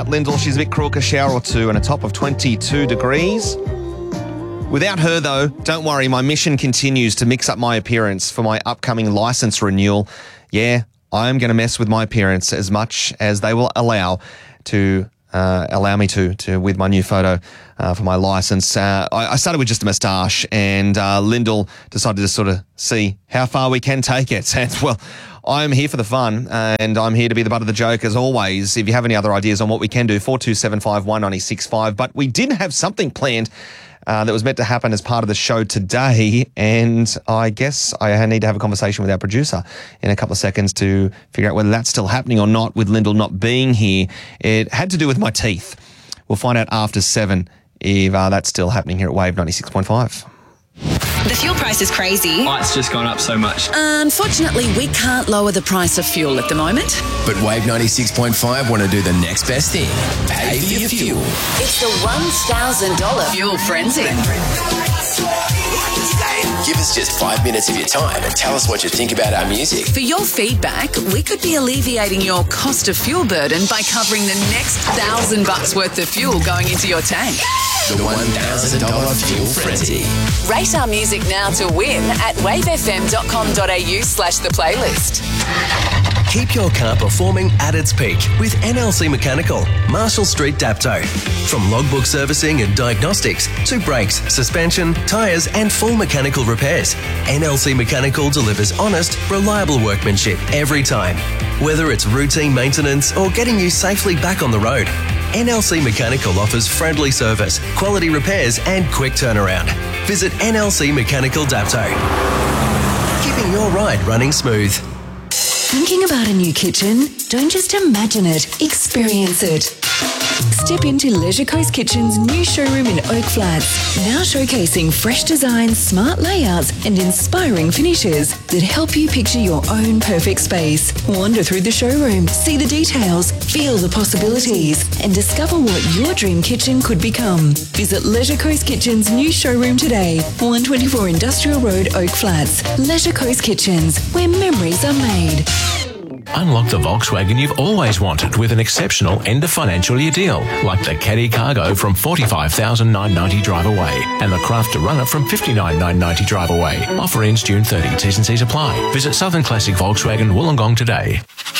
Lyndall, she's a bit crook, a shower or two and a top of 22 degrees. Without her, though, don't worry, my mission continues to mix up my appearance for my upcoming licence renewal. Yeah, I'm going to mess with my appearance as much as they will allow me to with my new photo for my licence. I started with just a moustache, and Lyndall decided to sort of see how far we can take it. And, well, I'm here for the fun, and I'm here to be the butt of the joke as always. If you have any other ideas on what we can do, 4275 196.5. But we did have something planned that was meant to happen as part of the show today, and I guess I need to have a conversation with our producer in a couple of seconds to figure out whether that's still happening or not with Lyndall not being here. It had to do with my teeth. We'll find out after 7 if that's still happening here at Wave 96.5. The fuel price is crazy. Oh, it's just gone up so much. Unfortunately, we can't lower the price of fuel at the moment. But Wave 96.5 want to do the next best thing. Pay for your fuel. It's the $1,000 fuel frenzy. Give us just 5 minutes of your time and tell us what you think about our music. For your feedback, we could be alleviating your cost of fuel burden by covering the next $1,000 worth of fuel going into your tank. The $1,000 fuel frenzy. Rate our music now to win at wavefm.com.au/the playlist. Keep your car performing at its peak with NLC Mechanical, Marshall Street, Dapto. From logbook servicing and diagnostics to brakes, suspension, tyres and full mechanical repairs, NLC Mechanical delivers honest, reliable workmanship every time. Whether it's routine maintenance or getting you safely back on the road, NLC Mechanical offers friendly service, quality repairs and quick turnaround. Visit NLC Mechanical Dapto. Keeping your ride running smooth. Thinking about a new kitchen? Don't just imagine it, experience it. Step into Leisure Coast Kitchen's new showroom in Oak Flats, now showcasing fresh designs, smart layouts and inspiring finishes that help you picture your own perfect space. Wander through the showroom, see the details, feel the possibilities and discover what your dream kitchen could become. Visit Leisure Coast Kitchen's new showroom today, 124 Industrial Road, Oak Flats. Leisure Coast Kitchens, where memories are made. Unlock the Volkswagen you've always wanted with an exceptional end of financial year deal, like the Caddy Cargo from $45,990 drive away and the Crafter Runner from $59,990 drive away. Offer ends June 30. T's and C's apply. Visit Southern Classic Volkswagen Wollongong today.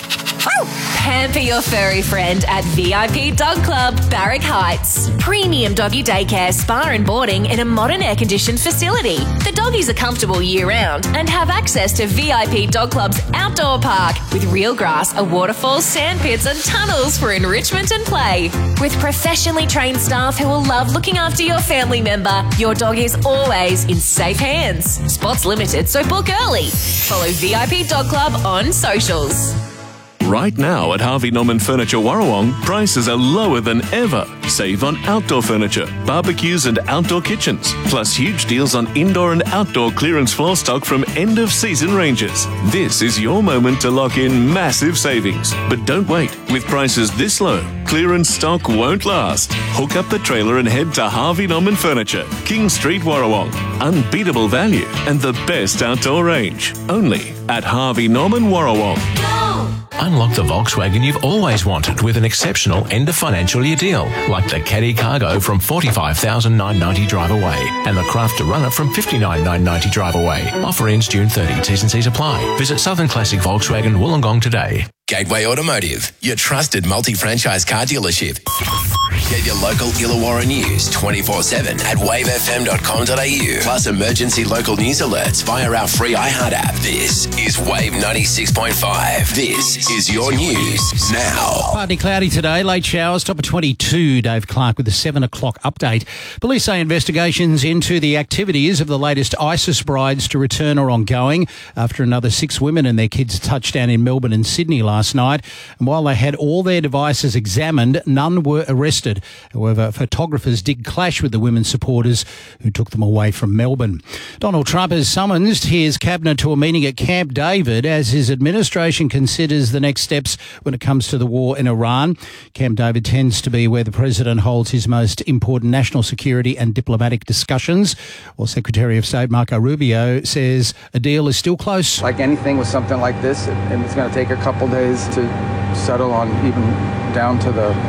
Pamper your furry friend at VIP Dog Club, Barrack Heights. Premium doggy daycare, spa and boarding in a modern air-conditioned facility. The doggies are comfortable year-round and have access to VIP Dog Club's outdoor park with real grass, a waterfall, sand pits and tunnels for enrichment and play. With professionally trained staff who will love looking after your family member, your dog is always in safe hands. Spots limited, so book early. Follow VIP Dog Club on socials. Right now at Harvey Norman Furniture Warrawong, prices are lower than ever. Save on outdoor furniture, barbecues and outdoor kitchens, plus huge deals on indoor and outdoor clearance floor stock from end-of-season ranges. This is your moment to lock in massive savings. But don't wait. With prices this low, clearance stock won't last. Hook up the trailer and head to Harvey Norman Furniture, King Street, Warrawong. Unbeatable value and the best outdoor range. Only at Harvey Norman Warrawong. Unlock the Volkswagen you've always wanted with an exceptional end of financial year deal, like the Caddy Cargo from $45,990 drive away and the Crafter Runner from $59,990 drive away. Offer ends June 30. T's and C's apply. Visit Southern Classic Volkswagen Wollongong today. Gateway Automotive, your trusted multi-franchise car dealership. Get your local Illawarra news 24/7 at wavefm.com.au. Plus emergency local news alerts via our free iHeart app. This is Wave 96.5. This is your news now. Partly cloudy today, late showers, top of 22. Dave Clark with the 7 o'clock update. Police say investigations into the activities of the latest ISIS brides to return are ongoing after another 6 women and their kids touched down in Melbourne and Sydney last night. And while they had all their devices examined, none were arrested. However, photographers did clash with the women's supporters who took them away from Melbourne. Donald Trump has summoned his cabinet to a meeting at Camp David as his administration considers the next steps when it comes to the war in Iran. Camp David tends to be where the president holds his most important national security and diplomatic discussions. While Secretary of State Marco Rubio says a deal is still close. Like anything with something like this, and it's going to take a couple days to settle on even down to the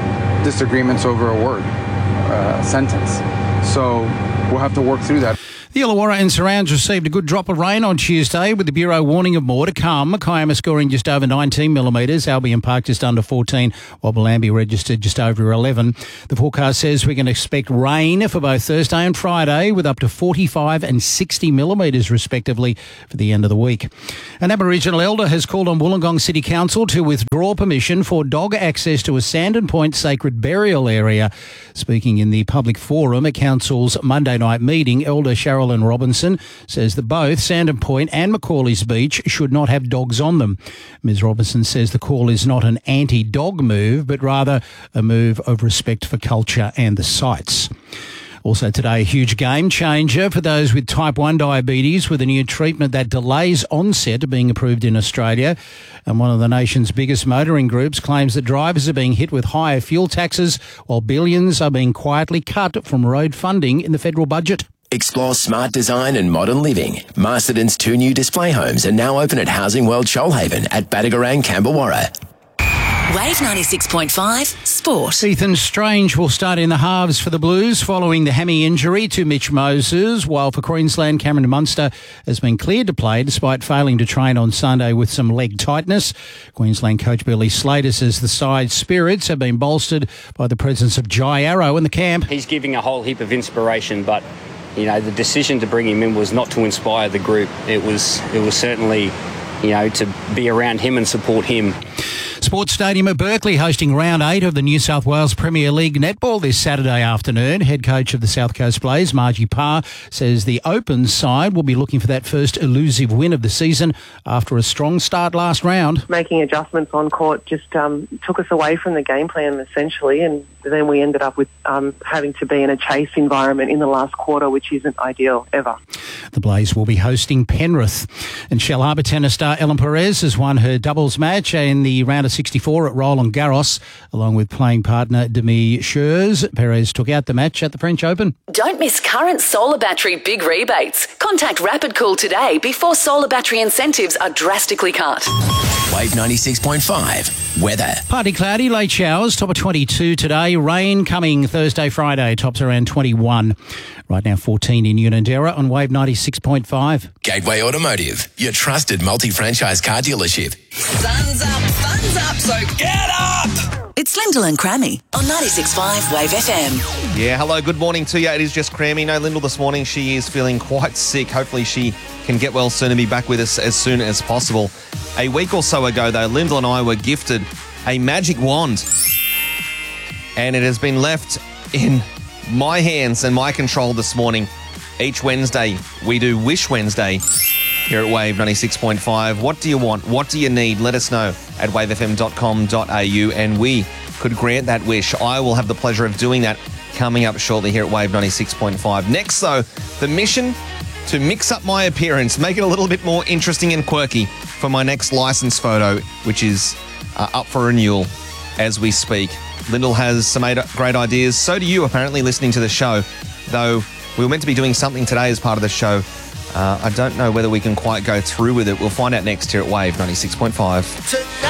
disagreements over a word, sentence. So we'll have to work through that. The Illawarra and surrounds received a good drop of rain on Tuesday, with the Bureau warning of more to come. Kiama scoring just over 19 millimetres, Albion Park just under 14, while Bellambi registered just over 11. The forecast says we can expect rain for both Thursday and Friday, with up to 45 and 60 millimetres respectively for the end of the week. An Aboriginal elder has called on Wollongong City Council to withdraw permission for dog access to a Sandon Point sacred burial area. Speaking in the public forum at Council's Monday night meeting, Elder Cheryl Robinson says that both Sandon Point and Macaulay's Beach should not have dogs on them. Ms Robinson says the call is not an anti-dog move, but rather a move of respect for culture and the sites. Also today, a huge game changer for those with type 1 diabetes, with a new treatment that delays onset being approved in Australia. And one of the nation's biggest motoring groups claims that drivers are being hit with higher fuel taxes, while billions are being quietly cut from road funding in the federal budget. Explore smart design and modern living. Masterton's 2 new display homes are now open at Housing World Shoalhaven at Badagarang, Camberwarra. Wave 96.5 Sport. Ethan Strange will start in the halves for the Blues following the hammy injury to Mitch Moses, while for Queensland, Cameron Munster has been cleared to play despite failing to train on Sunday with some leg tightness. Queensland coach Billy Slater says the side's spirits have been bolstered by the presence of Jai Arrow in the camp. He's giving a whole heap of inspiration, but you know, the decision to bring him in was not to inspire the group. It was certainly, you know, to be around him and support him. Sports Stadium at Berkeley hosting round 8 of the New South Wales Premier League netball this Saturday afternoon. Head coach of the South Coast Blaze, Margie Parr, says the Open side will be looking for that first elusive win of the season after a strong start last round. Making adjustments on court just took us away from the game plan essentially, and then we ended up with having to be in a chase environment in the last quarter, which isn't ideal ever. The Blaze will be hosting Penrith. And Shell Harbour tennis star Ellen Perez has won her doubles match in the round of 64 at Roland Garros, along with playing partner Demi Scherz. Perez took out the match at the French Open. Don't miss current solar battery big rebates. Contact Rapid Cool today before solar battery incentives are drastically cut. Wave 96.5 weather. Partly cloudy, late showers, top of 22 today. Rain coming Thursday, Friday, tops around 21. Right now 14 in Unanderra on Wave 96.5. Gateway Automotive, your trusted multi-franchise car dealership. Sun's up, so get up! It's Lyndall and Crammy on 96.5 Wave FM. Yeah, hello, good morning to you. It is just Crammy. No, Lyndall this morning, she is feeling quite sick. Hopefully she can get well soon and be back with us as soon as possible. A week or so ago, though, Lyndall and I were gifted a magic wand. And it has been left in my hands and my control this morning. Each Wednesday, we do Wish Wednesday here at Wave 96.5. What do you want? What do you need? Let us know at wavefm.com.au and we could grant that wish. I will have the pleasure of doing that coming up shortly here at Wave 96.5. Next, though, the mission to mix up my appearance, make it a little bit more interesting and quirky for my next license photo, which is up for renewal as we speak. Lyndall has some great ideas. So do you, apparently, listening to the show. Though we were meant to be doing something today as part of the show. I don't know whether we can quite go through with it. We'll find out next here at Wave 96.5.